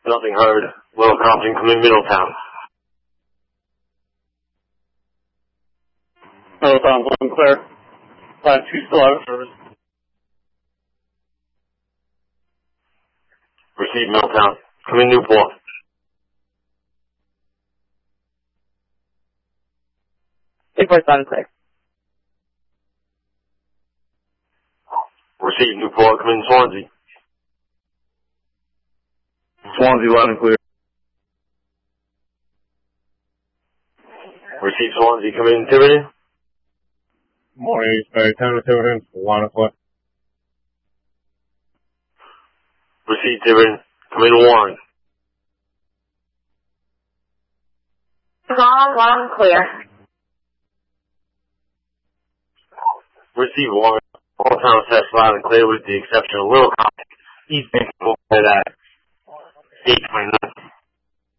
Nothing heard. Little Compton, come in Middletown. Middletown, one clear. Line 2 still out of service. Receive Middletown. Come in Newport. Newport, loud and clear. Receive Newport. Come in Swansea. Swansea, loud and clear. Receive Swansea. Come in Tiverton. Morning, East Bay, 10 to Tiverton, line of clear. Receive Tiverton. Come in Warren. Loud and clear. Receive Warren. All town sets loud and clear with the exception of Little Compton. East Bay will play that 829.